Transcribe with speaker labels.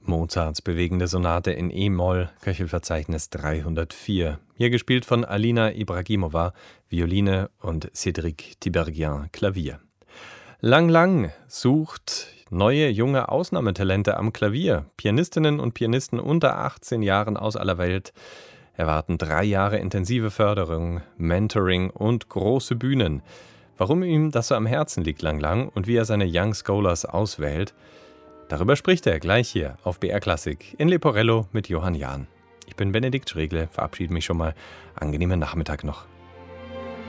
Speaker 1: Mozarts bewegende Sonate in E-Moll, Köchelverzeichnis 304. Hier gespielt von Alina Ibragimova, Violine und Cédric Tiberghien, Klavier. Lang Lang sucht neue, junge Ausnahmetalente am Klavier. Pianistinnen und Pianisten unter 18 Jahren aus aller Welt erwarten 3 Jahre intensive Förderung, Mentoring und große Bühnen. Warum ihm das so am Herzen liegt, Lang Lang, und wie er seine Young Scholars auswählt, darüber spricht er gleich hier auf BR Klassik in Leporello mit Johann Jahn. Ich bin Benedikt Schregle, verabschiede mich schon mal. Angenehmen Nachmittag noch.